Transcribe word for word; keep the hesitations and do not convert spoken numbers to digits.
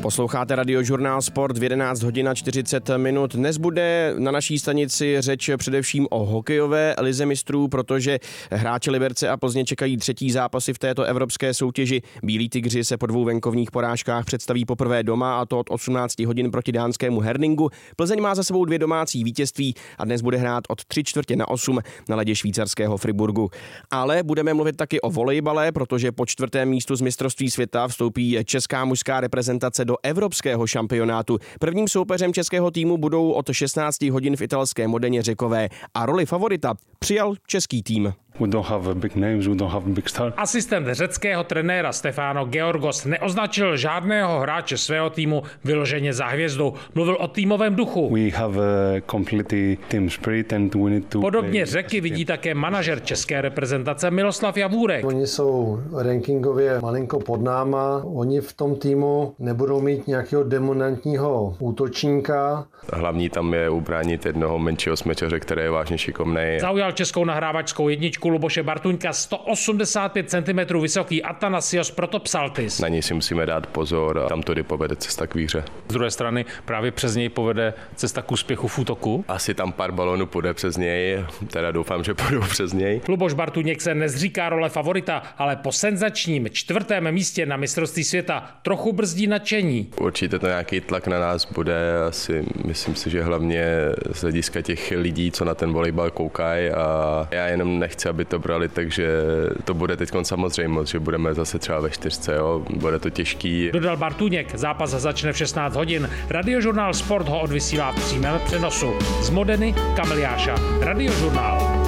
Posloucháte Radiožurnál Sport v jedenáct hodin a čtyřicet minut. Dnes bude na naší stanici řeč především o hokejové lize mistrů, protože hráči Liberce a Plzně čekají třetí zápasy v této evropské soutěži. Bílí tygři se po dvou venkovních porážkách představí poprvé doma, a to od osmnáct hodin proti dánskému Herningu. Plzeň má za sebou dvě domácí vítězství a dnes bude hrát od tři čtvrtě na osm na ledě švýcarského Friburgu. Ale budeme mluvit taky o volejbale, protože po čtvrtém místu z mistrovství světa vstoupí česká mužská reprezentace do evropského šampionátu. Prvním soupeřem českého týmu budou od šestnáct hodin v italské Modeně Řekové a roli favorita přijal český tým. We don't have big names, we don't have big stars. Asistent řeckého trenéra Stefano Georgos neoznačil žádného hráče svého týmu vyloženě za hvězdou. Mluvil o týmovém duchu. We have a completely team spirit and we need to. Podobně Řeky vidí také manažer české reprezentace Miloslav Javůrek. Oni jsou rankingově malinko pod náma. Oni v tom týmu nebudou mít nějakého dominantního útočníka. Hlavní tam je ubránit jednoho menšího smečaře, který je vážně šikovnej. Zaujal českou nahrávačskou jedničku Luboše Bartuňka, sto osmdesát pět centimetrů vysoký Athanasios Protopsaltis. Na něj si musíme dát pozor a tam tudy povede cesta k výhře. Z druhé strany právě přes něj povede cesta k úspěchu v útoku. Asi tam pár balónů půjde přes něj, teda doufám, že půjdou přes něj. Luboš Bartuněk se nezříká role favorita, ale po senzačním čtvrtém místě na mistrovství světa trochu brzdí nadšení. Určitě to nějaký tlak na nás bude, asi myslím si, že hlavně z hlediska těch lidí, co na ten volejbal koukají, a já jenom nechci, aby to brali, takže to bude teď samozřejmost, že budeme zase třeba ve čtyřce, jo? Bude to těžký. Dodal Bartuněk, zápas začne v šestnáct hodin. Radiožurnál Sport ho odvysílá v přímém přenosu. Z Modeny Kamil Jáša, Radiožurnál.